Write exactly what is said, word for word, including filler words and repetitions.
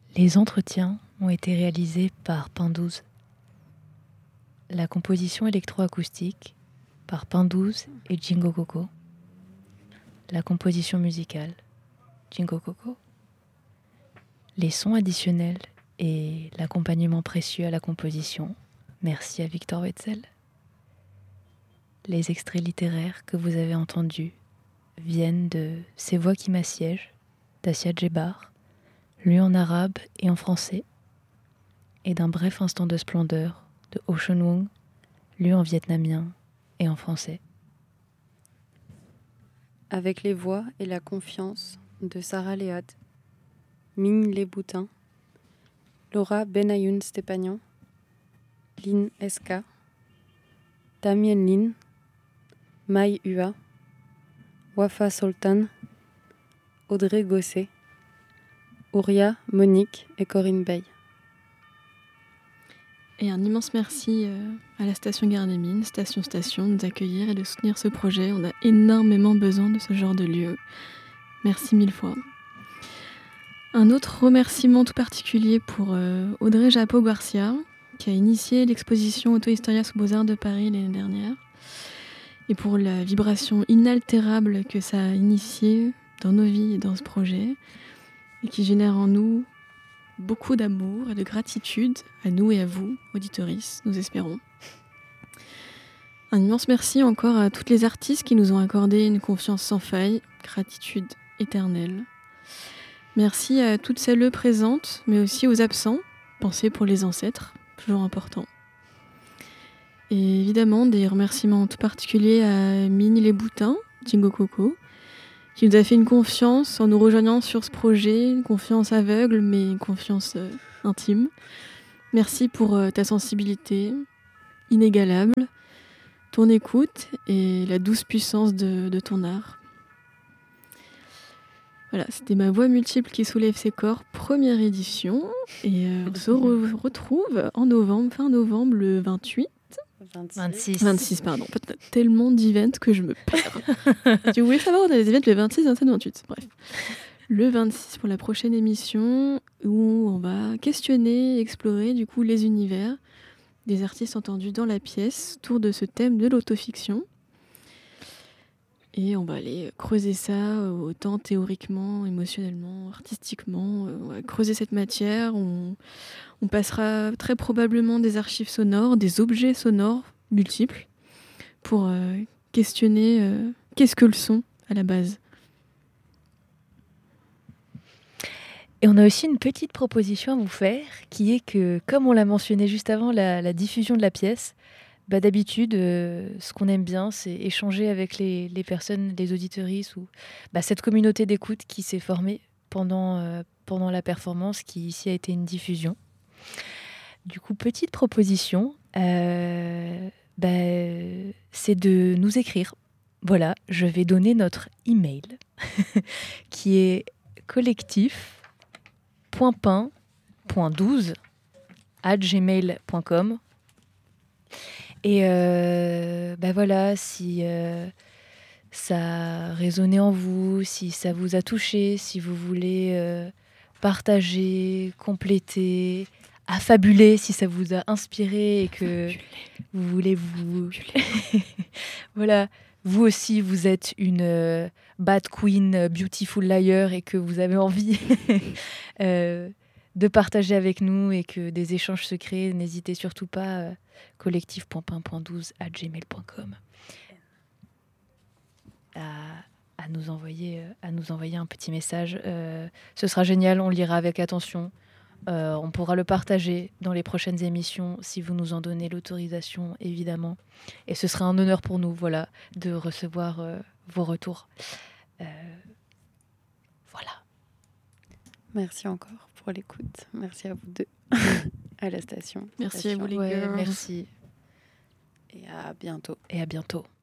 Les entretiens ont été réalisés par Pindouze. La composition électroacoustique par Pindouze et Jingo Coco. La composition musicale, Jingo Coco. Les sons additionnels et l'accompagnement précieux à la composition, merci à Victor Wetzel. Les extraits littéraires que vous avez entendus viennent de Ces voix qui m'assiègent d'Assia Djebar, lu en arabe et en français, et d'un bref instant de splendeur de Ocean Wong, lu en vietnamien et en français. Avec les voix et la confiance de Sarah Léad, Ming Les Boutins, Laura Benayoun Stepanian, Lynn S K, Damien Lin, Mai Hua, Wafa Sultan, Audrey Gosset, Ouria, Monique et Corinne Bay. Et un immense merci à la station Gare des Mines, Station Station, de nous accueillir et de soutenir ce projet. On a énormément besoin de ce genre de lieu. Merci mille fois. Un autre remerciement tout particulier pour Audrey Japo-Garcia, qui a initié l'exposition Auto-Historia sous Beaux-Arts de Paris l'année dernière, et pour la vibration inaltérable que ça a initiée dans nos vies et dans ce projet, et qui génère en nous beaucoup d'amour et de gratitude à nous et à vous, auditoristes, nous espérons. Un immense merci encore à toutes les artistes qui nous ont accordé une confiance sans faille, gratitude éternelle. Merci à toutes celles présentes, mais aussi aux absents, pensez pour les ancêtres, toujours important. Et évidemment, des remerciements tout particuliers à Ming Les Boutins, Jingo Coco, qui nous a fait une confiance en nous rejoignant sur ce projet, une confiance aveugle, mais une confiance euh, intime. Merci pour euh, ta sensibilité inégalable, ton écoute et la douce puissance de, de ton art. Voilà, c'était Ma voix multiple qui soulève ses corps, première édition. Et euh, on se re- retrouve en novembre, fin novembre, le vingt-huit. vingt-six. vingt-six, pardon. En fait, tellement d'events que je me perds. Si vous voulez savoir, on a des events le vingt-six, vingt-sept, vingt-huit. Bref. Le vingt-six pour la prochaine émission où on va questionner, explorer du coup les univers des artistes entendus dans la pièce autour de ce thème de l'autofiction. Et on va aller creuser ça autant théoriquement, émotionnellement, artistiquement. On va creuser cette matière. On, on passera très probablement des archives sonores, des objets sonores multiples pour euh, questionner euh, qu'est-ce que le son à la base. Et on a aussi une petite proposition à vous faire, qui est que, comme on l'a mentionné juste avant, la, la diffusion de la pièce, bah d'habitude, euh, ce qu'on aime bien, c'est échanger avec les, les personnes, les auditeuristes, ou bah, cette communauté d'écoute qui s'est formée pendant, euh, pendant la performance, qui ici a été une diffusion. Du coup, petite proposition, euh, bah, c'est de nous écrire. Voilà, je vais donner notre email, qui est collectif point pin point douze arobase gmail point com. Et euh, bah voilà, si euh, ça a résonné en vous, si ça vous a touché, si vous voulez euh, partager, compléter, affabuler, si ça vous a inspiré et que Fabulé. Vous voulez vous... voilà, vous aussi, vous êtes une euh, bad queen, euh, beautiful liar et que vous avez envie euh, de partager avec nous et que des échanges se créent, n'hésitez surtout pas, euh, collectif point pin point douze arobase gmail point com à, à, nous envoyer, euh, à nous envoyer un petit message. Euh, ce sera génial, on lira avec attention. Euh, on pourra le partager dans les prochaines émissions si vous nous en donnez l'autorisation, évidemment. Et ce sera un honneur pour nous, voilà, de recevoir euh, vos retours. Euh, voilà. Merci encore pour l'écoute. Merci à vous deux, à la station. Merci à vous les ouais, girls. Merci. Et à bientôt. Et à bientôt.